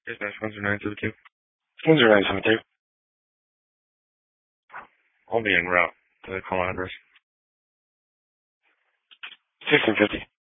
-10972. 10972. I'll be en route to the call address. 1650.